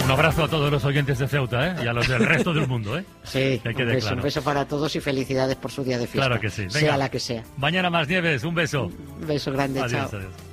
Un abrazo a todos los oyentes de Ceuta, ¿eh? Y a los del resto del mundo, ¿eh? Sí, un beso para todos y felicidades por su día de fiesta. Claro que sí. Venga, sea la que sea. Mañana más Nieves, un beso. Un beso grande, adiós, chao. Adiós.